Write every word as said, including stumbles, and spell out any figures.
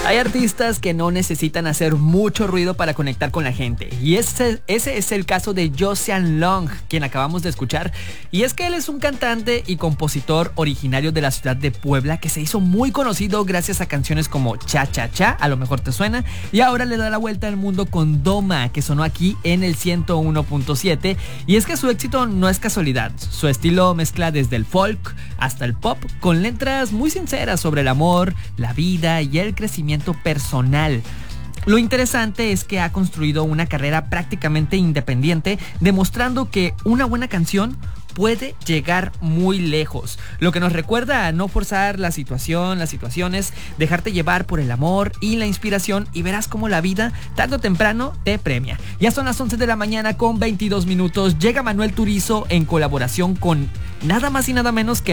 Hay artistas que no necesitan hacer mucho ruido para conectar con la gente, y ese, ese es el caso de Josean Long, quien acabamos de escuchar. Y es que él es un cantante y compositor originario de la ciudad de Puebla, que se hizo muy conocido gracias a canciones como Cha Cha Cha, a lo mejor te suena, y ahora le da la vuelta al mundo con Doma, que sonó aquí en el ciento uno punto siete. Y es que su éxito no es casualidad, su estilo mezcla desde el folk hasta el pop, con letras muy sinceras sobre el amor, la vida y el crecimiento personal. Lo interesante es que ha construido una carrera prácticamente independiente, demostrando que una buena canción puede llegar muy lejos, lo que nos recuerda a no forzar la situación, las situaciones, dejarte llevar por el amor y la inspiración, y verás cómo la vida tarde o temprano te premia. Ya son las once de la mañana con veintidós minutos, llega Manuel Turizo en colaboración con nada más y nada menos que